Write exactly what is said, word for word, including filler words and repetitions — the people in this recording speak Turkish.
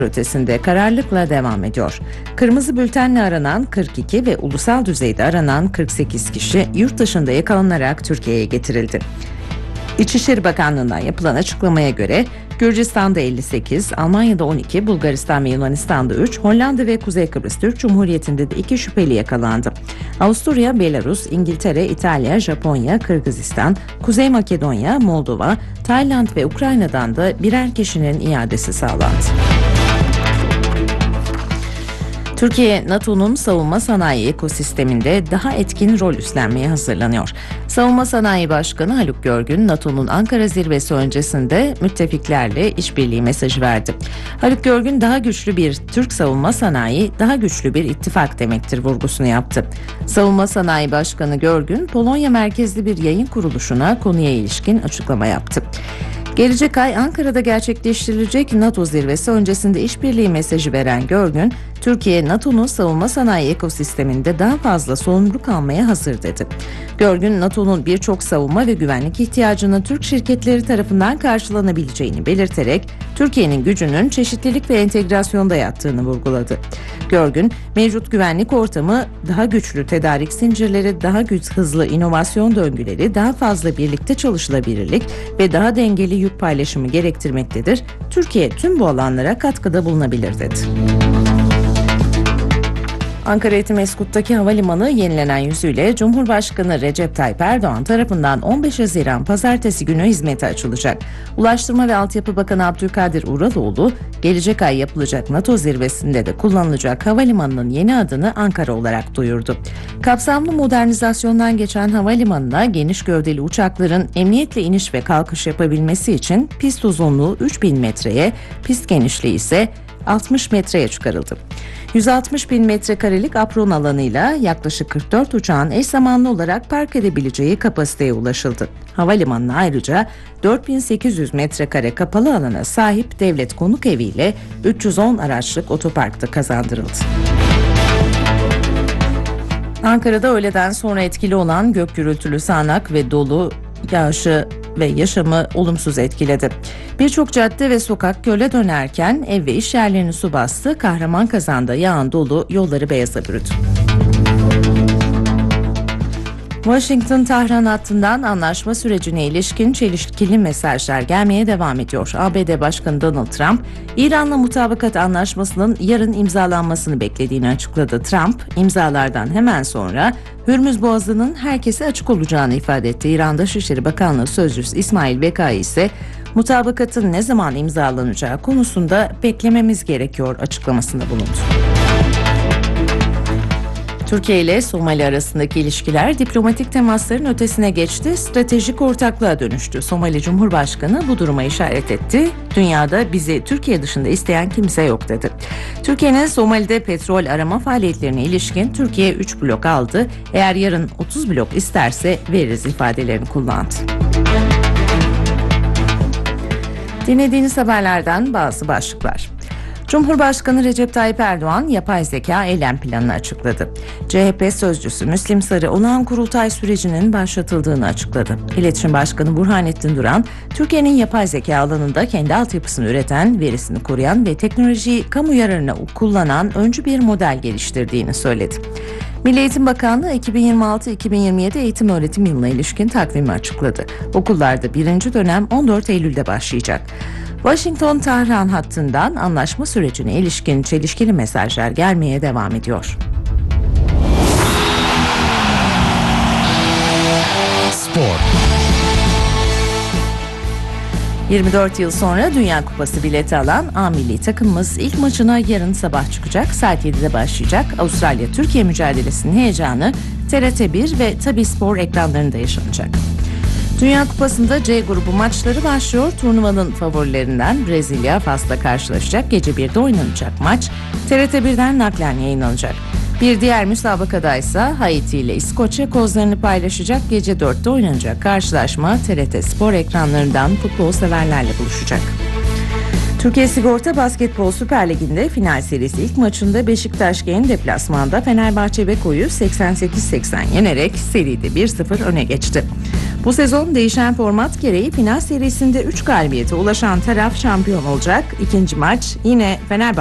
ötesinde kararlılıkla devam ediyor. Kırmızı bültenle aranan kırk iki ve ulusal düzeyde aranan kırk sekiz kişi yurt dışında yakalanarak Türkiye'ye getirildi. İçişleri Bakanlığı'ndan yapılan açıklamaya göre Gürcistan'da elli sekiz, Almanya'da on iki, Bulgaristan ve Yunanistan'da üç, Hollanda ve Kuzey Kıbrıs Türk Cumhuriyeti'nde de iki şüpheli yakalandı. Avusturya, Belarus, İngiltere, İtalya, Japonya, Kırgızistan, Kuzey Makedonya, Moldova, Tayland ve Ukrayna'dan da birer kişinin iadesi sağlandı. Türkiye, NATO'nun savunma sanayi ekosisteminde daha etkin rol üstlenmeye hazırlanıyor. Savunma Sanayi Başkanı Haluk Görgün, NATO'nun Ankara zirvesi öncesinde müttefiklerle işbirliği mesajı verdi. Haluk Görgün, daha güçlü bir Türk savunma sanayi, daha güçlü bir ittifak demektir vurgusunu yaptı. Savunma Sanayi Başkanı Görgün, Polonya merkezli bir yayın kuruluşuna konuya ilişkin açıklama yaptı. Gelecek ay Ankara'da gerçekleştirilecek NATO zirvesi öncesinde işbirliği mesajı veren Görgün, Türkiye, NATO'nun savunma sanayi ekosisteminde daha fazla sorumluluk almaya hazır dedi. Görgün, NATO'nun birçok savunma ve güvenlik ihtiyacının Türk şirketleri tarafından karşılanabileceğini belirterek, Türkiye'nin gücünün çeşitlilik ve entegrasyonda yattığını vurguladı. Görgün, mevcut güvenlik ortamı daha güçlü tedarik zincirleri, daha güç hızlı inovasyon döngüleri, daha fazla birlikte çalışılabilirlik ve daha dengeli yük paylaşımı gerektirmektedir. Türkiye tüm bu alanlara katkıda bulunabilir dedi. Ankara Etimeskut'taki havalimanı yenilenen yüzüyle Cumhurbaşkanı Recep Tayyip Erdoğan tarafından on beş Haziran Pazartesi günü hizmete açılacak. Ulaştırma ve Altyapı Bakanı Abdülkadir Uraloğlu, gelecek ay yapılacak NATO zirvesinde de kullanılacak havalimanının yeni adını Ankara olarak duyurdu. Kapsamlı modernizasyondan geçen havalimanına geniş gövdeli uçakların emniyetle iniş ve kalkış yapabilmesi için pist uzunluğu üç bin metreye, pist genişliği ise altmış metreye çıkarıldı. yüz altmış bin metrekarelik apron alanıyla yaklaşık kırk dört uçağın eş zamanlı olarak park edebileceği kapasiteye ulaşıldı. Havalimanına ayrıca dört bin sekiz yüz metrekare kapalı alana sahip devlet konuk eviyle üç yüz on araçlık otopark da kazandırıldı. Ankara'da öğleden sonra etkili olan gök gürültülü sağanak ve dolu yağışı ve yaşamı olumsuz etkiledi. Birçok cadde ve sokak göle dönerken ev ve iş yerlerini su bastı. Kahramanmaraş'ta yağan dolu yolları beyaza bürüdü. Washington-Tahran hattından anlaşma sürecine ilişkin çelişkili mesajlar gelmeye devam ediyor. A B D Başkanı Donald Trump, İran'la mutabakat anlaşmasının yarın imzalanmasını beklediğini açıkladı. Trump, imzalardan hemen sonra Hürmüz Boğazı'nın herkese açık olacağını ifade etti. İran Dışişleri Bakanlığı Sözcüsü İsmail Bekai ise mutabakatın ne zaman imzalanacağı konusunda beklememiz gerekiyor açıklamasında bulundu. Türkiye ile Somali arasındaki ilişkiler diplomatik temasların ötesine geçti, stratejik ortaklığa dönüştü. Somali Cumhurbaşkanı bu duruma işaret etti. Dünyada bizi Türkiye dışında isteyen kimse yok dedi. Türkiye'nin Somali'de petrol arama faaliyetlerine ilişkin Türkiye üç blok aldı. Eğer yarın otuz blok isterse veririz ifadelerini kullandı. Dinlediğiniz haberlerden bazı başlıklar. Cumhurbaşkanı Recep Tayyip Erdoğan yapay zeka eylem planını açıkladı. C H P sözcüsü Müslim Sarı olağan kurultay sürecinin başlatıldığını açıkladı. İletişim Başkanı Burhanettin Duran, Türkiye'nin yapay zeka alanında kendi altyapısını üreten, verisini koruyan ve teknolojiyi kamu yararına kullanan öncü bir model geliştirdiğini söyledi. Milli Eğitim Bakanlığı iki bin yirmi altı iki bin yirmi yedi eğitim öğretim yılına ilişkin takvimi açıkladı. Okullarda birinci dönem on dört Eylül'de başlayacak. Washington-Tahran hattından anlaşma sürecine ilişkin çelişkili mesajlar gelmeye devam ediyor. Spor. yirmi dört yıl sonra Dünya Kupası bileti alan A milli takımımız ilk maçına yarın sabah çıkacak. Saat yedide başlayacak. Avustralya-Türkiye mücadelesinin heyecanı T R T bir ve Tabii Spor ekranlarında yaşanacak. Dünya Kupası'nda C grubu maçları başlıyor. Turnuvanın favorilerinden Brezilya Fas'la karşılaşacak. Gece birde oynanacak maç T R T birden naklen yayınlanacak. Bir diğer müsabakada ise Haiti ile İskoçya kozlarını paylaşacak. Gece dörtte oynanacak karşılaşma T R T Spor ekranlarından futbol severlerle buluşacak. Türkiye Sigorta Basketbol Süper Ligi'nde final serisi ilk maçında Beşiktaş Gen deplasmanda Fenerbahçe Beko'yu seksen sekiz seksen yenerek seride bir sıfır öne geçti. Bu sezon değişen format gereği final serisinde üç galibiyete ulaşan taraf şampiyon olacak. İkinci maç yine Fenerbahçe